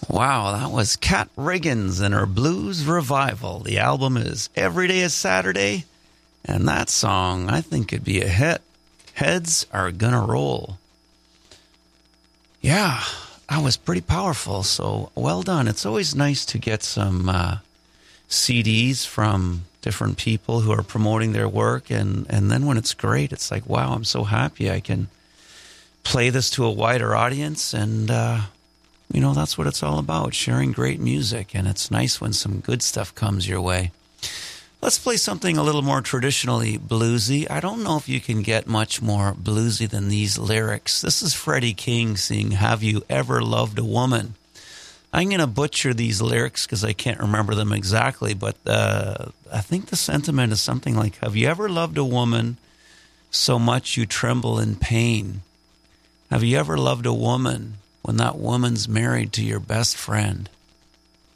Wow, that was Kat Riggins and her Blues Revival. The album is Every Day is Saturday, and that song I think could be a hit. Heads Are Gonna Roll. Yeah, that was pretty powerful, so well done. It's always nice to get some CDs from different people who are promoting their work, and then when it's great, it's like, wow, I'm so happy I can play this to a wider audience, and that's what it's all about, sharing great music, and it's nice when some good stuff comes your way. Let's play something a little more traditionally bluesy. I don't know if you can get much more bluesy than these lyrics. This is Freddie King singing, Have You Ever Loved a Woman? I'm going to butcher these lyrics because I can't remember them exactly, but I think the sentiment is something like, have you ever loved a woman so much you tremble in pain? Have you ever loved a woman when that woman's married to your best friend?